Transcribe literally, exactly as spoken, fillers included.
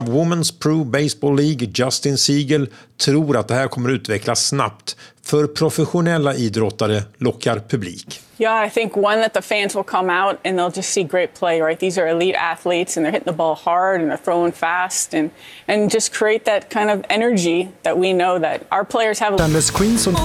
Women's Pro Baseball League, Justin Siegel, tror att det här kommer utvecklas snabbt. För professionella idrottare lockar publik. Yeah, I think one that the fans will come out and they'll just see great play, right? These are elite athletes and they're hitting the ball hard and they're throwing fast and and just create that kind of energy that we know that our players have.